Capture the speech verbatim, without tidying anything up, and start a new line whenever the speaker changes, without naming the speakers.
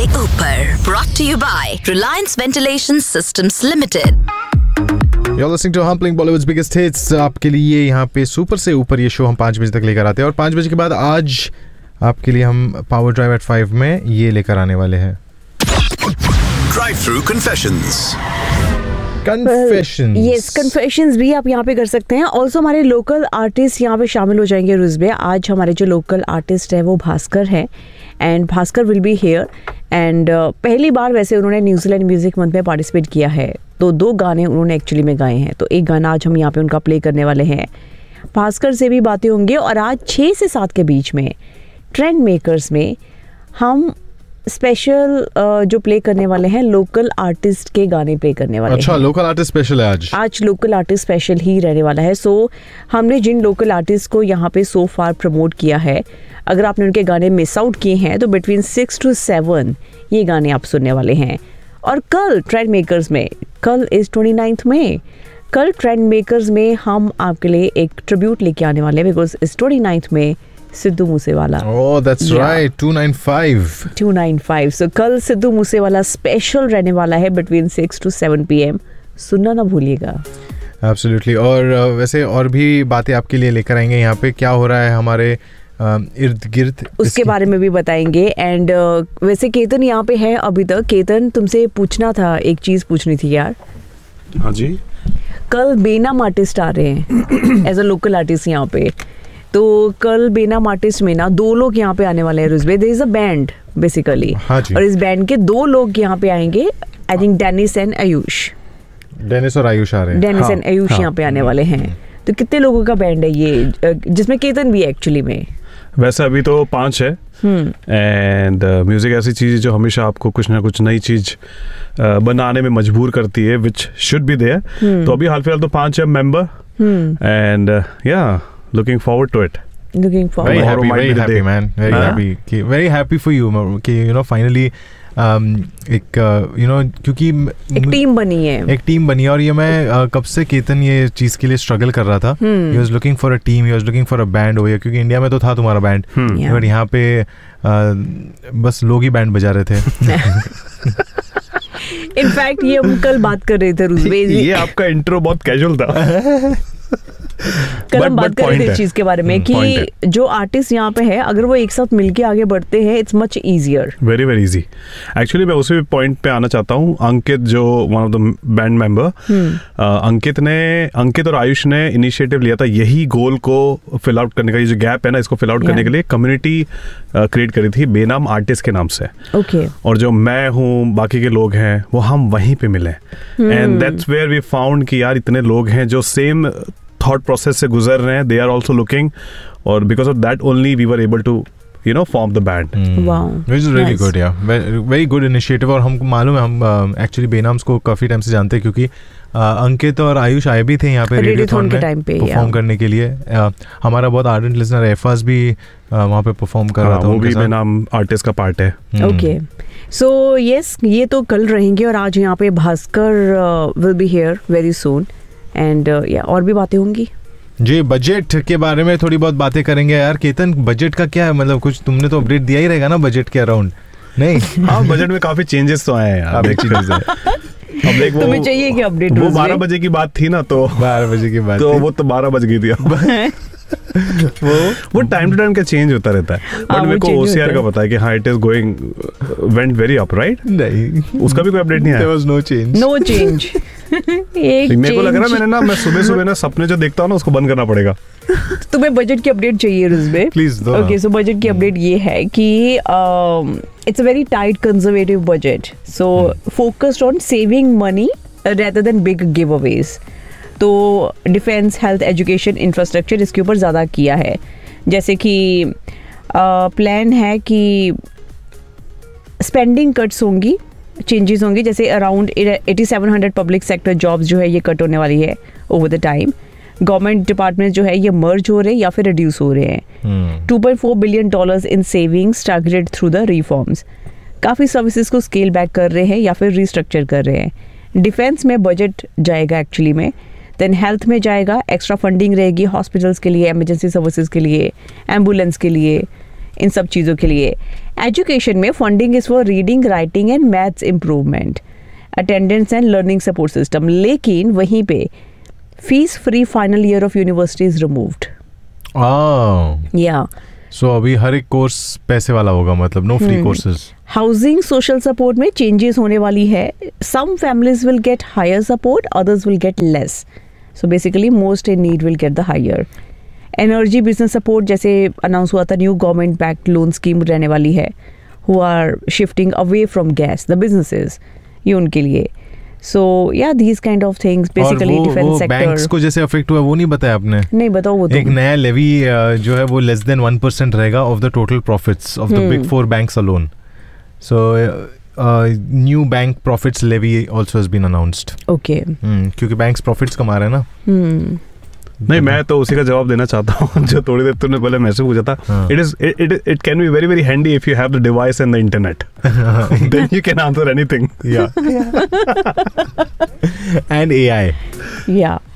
से ऊपर, brought to you by Reliance Ventilation Systems Limited.
You're listening to Humpling Bollywood's biggest hits. आपके लिए यहाँ पे सुपर से ऊपर ये शो हम पाँच बजे तक लेकर आते हैं और पाँच बजे के बाद आज आपके लिए हम पावर ड्राइव एट फाइव में ये लेकर आने वाले हैं
Drive Through Confessions.
Confessions.
Yes confessions भी आप यहाँ पे कर सकते हैं. ऑल्सो हमारे लोकल आर्टिस्ट यहाँ पे शामिल हो जाएंगे रुजबे. आज हमारे जो लोकल आर्टिस्ट है वो भास्कर है and Bhaskar will be here and पहली बार वैसे उन्होंने न्यूजीलैंड म्यूजिक मंथ में पार्टिसिपेट किया है. तो दो गाने उन्होंने एक्चुअली में गाए हैं. तो एक गाना आज हम यहाँ पे उनका प्ले करने वाले हैं. भास्कर से भी बातें होंगी और आज छः से सात के बीच में ट्रेंड मेकर्स में हम स्पेशल uh, जो प्ले करने वाले हैं लोकल आर्टिस्ट के गाने प्ले करने वाले
अच्छा,
हैं.
लोकल आर्टिस्ट स्पेशल है आज.
आज लोकल आर्टिस्ट स्पेशल ही रहने वाला है. सो so, हमने जिन लोकल आर्टिस्ट को यहाँ पे सो फार प्रमोट किया है, अगर आपने उनके गाने मिस आउट किए हैं तो बिटवीन सिक्स टू सेवन ये गाने आप सुनने वाले हैं. और कल ट्रेंड मेकर्स में, कल इज ट्वेंटी नाइन्थ में, कल ट्रेंड मेकर्स में हम आपके लिए एक ट्रिब्यूट लेके आने वाले हैं बिकॉज इस ट्वेंटी नाइन्थ में Sidhu Moosewala.
Oh, that's
Yeah.
right. two ninety-five.
To ninety five. सो कल सिद्धू मूसेवाला स्पेशल रहने वाला है between six to seven P M. सुनना ना भूलिएगा.
Absolutely. और uh, वैसे और भी बातें आपके लिए लेकर आएंगे. यहाँ पे क्या हो रहा है हमारे इर्द गिर्द
उसके बारे में भी बताएंगे. एंड uh, वैसे केतन यहाँ पे है अभी तक. केतन तुमसे पूछना था, एक चीज पूछनी थी यार.
हाँ जी.
कल बेनाम आर्टिस्ट आ रहे हैं एज अ लोकल आर्टिस्ट यहाँ पे. तो कल बेनाम आर्टिस्ट में ना दो लोग यहाँ पे आने वाले हैं रुजबे. There is a band basically.
हाँ जी.
और इस बैंड के दो लोग यहाँ पे आएंगे. I think Dennis and Ayush.
Dennis और आयुष आ रहे हैं.
डेनिस
हाँ,
एंड आयुष
हाँ.
यहाँ पे आने वाले हैं. तो कितने लोगों का बैंड है ये, जिसमें केतन भी है एक्चुअली में?
वैसे अभी तो पांच है. एंड म्यूजिक ऐसी चीज है जो हमेशा आपको कुछ ना कुछ नई चीज uh, बनाने में मजबूर करती है, विच शुड बी देयर. तो अभी हाल फिलहाल तो पांच है मेंबर. एंड या looking forward to it.
Looking forward.
Very
Tomorrow
happy,
might
very
be the
happy,
day.
man. Very
हाँ?
happy. कि very happy for you कि you know finally um, एक uh, you know क्योंकि
एक team बनी है.
एक टीम बनी है और ये मैं uh, कब से केतन ये चीज के लिए स्ट्रगल कर रहा था. He was looking for a team, he was looking for a band over here, क्योंकि इंडिया में तो था तुम्हारा बैंड
Yeah.
बट यहाँ पे uh, बस लोग ही बैंड बजा रहे थे.
इनफैक्ट ये हम कल बात कर रहे थे रुजबे.
ये आपका इंट्रो बहुत कैजुअल था.
कल हम
But-
बात
but
कर रहे
point
थे
है.
इस चीज के बारे में
हम्म,
कि
point
जो आर्टिस्ट यहाँ पे है अगर वो एक साथ मिलके आगे बढ़ते हैं it's much easier.
Very very easy. Actually मैं उसी पॉइंट पे आना चाहता हूँ. अंकित जो one of the band member, अंकित ने अंकित और आयुष ने इनिशिएटिव लिया था यही गोल को फिल आउट करने का. ये जो गैप है ना, इसको फिल आउट करने
Yeah.
के लिए कम्युनिटी क्रिएट करी थी बेनाम आर्टिस्ट के नाम से.
ओके.
और जो मैं हूँ, बाकी के लोग हैं, वो हम वहीं पे मिले. And that's where we found कि यार इतने लोग हैं जो सेम थॉट प्रोसेस से गुजर रहे हैं. दे आर ऑल्सो लुकिंग, और because of that only we were able to you know form the band.
Wow.
Which is really
Nice.
good, yeah. Very, very good initiative. और हमको मालूम है, हम एक्चुअली बेनाम्स को काफ़ी टाइम से जानते हैं क्योंकि uh, अंकित और आयुष आए भी थे यहाँ पे
रेडियोथॉन
रेडियोथॉन
के
में
टाइम पे,
परफॉर्म
yeah.
करने के लिए. uh, हमारा बहुत आर्डेंट लिसनर एफास भी uh, वहाँ पे परफॉर्म कर रहा था.
वो
उनके
भी
साथ.
बेनाम आर्टिस्ट का पार्ट है.
हम्म.
ओके. सो यस, ये तो कल रहेंगे और आज यहाँ पे Bhaskar will be here very soon. And या और भी बातें होंगी.
जी, बजट के बारे में थोड़ी बहुत बातें करेंगे यार. केतन, बजट का क्या है, मतलब कुछ तुमने तो अपडेट दिया ही रहेगा ना बजट के अराउंड? नहीं.
हाँ, बजट में काफी चेंजेस तो आए हैं यार.
काफी changes हैं.
अब देख, वो
तुम्हें चाहिए कि अपडेट
वो बारह बजे की बात थी ना, तो
बारह बजे की बात
तो
थी.
वो तो बारह बज गई थी. अब वो वो टाइम टू टाइम का चेंज होता रहता है. बट
वो
मेरे को
change
ओसीआर
होता
का पता है कि हाँ, it is going went very up, right?
नहीं,
उसका भी कोई अपडेट नहीं
there
आया.
was no change.
No change. एक
मेरे को लग रहा है
change.
मैंने ना मैं सुबह सुबह ना सपने जो देखता हूँ ना उसको बंद करना पड़ेगा.
तुम्हें बजट की अपडेट चाहिए रुजबे?
Please दो ना.
ओके. सो बजट की अपडेट ये है कि it's a very tight conservative budget. So focused on saving money rather than big give Awez. तो डिफेंस, हेल्थ, एजुकेशन, इंफ्रास्ट्रक्चर इसके ऊपर ज़्यादा किया है. जैसे कि प्लान है कि स्पेंडिंग कट्स होंगी, चेंजेस होंगी. जैसे around eighty seven hundred public sector jobs जो है ये कट होने वाली है over the time. Government department जो है ये मर्ज हो रहे हैं या फिर रिड्यूस हो रहे हैं. Two point four billion dollars in savings targeted through the reforms. काफ़ी सर्विसेज को स्केल बैक कर रहे हैं या फिर रिस्ट्रक्चर कर रहे हैं. डिफेंस में बजट जाएगा एक्चुअली में. देन हेल्थ में जाएगा, एक्स्ट्रा फंडिंग रहेगी हॉस्पिटल्स के लिए, एमरजेंसी सर्विसेज के लिए, एम्बुलेंस के लिए. इन सब चीज़ों के लिए. एजुकेशन में funding is for reading, writing and maths improvement, attendance and learning support system. लेकिन वहीं पे fees free final year of university is removed. या
सो अभी हर एक कोर्स पैसे वाला होगा, मतलब no free courses.
Housing social support में चेंजेस होने वाली है. सम families will get higher support, others will get less. So basically most in need will get the higher. Energy business support जैसे अनाउंस हुआ था, new government backed loan scheme रहने वाली है. Who are shifting away from gas, the businesses, ये उनके लिए. सो या these kind of things basically defence sector.
Banks को जैसे अफेक्ट हुआ वो नहीं बताया आपने?
नहीं बताओ वो तो.
एक नया लेवी जो है वो लेस देन वन परसेंट रहेगा of the total profits of the big four banks alone. So new bank profits levy also has been announced.
Okay,
क्योंकि बैंक्स प्रॉफिट्स कमा रहे हैं ना.
hmm.
नहीं, मैं तो उसी का जवाब देना चाहता हूँ जो थोड़ी देर तुमने पहले मैसेज पूछा था. It is it it can be very very handy if you have the device and the internet, then you can answer anything.
या एंड एआई.
या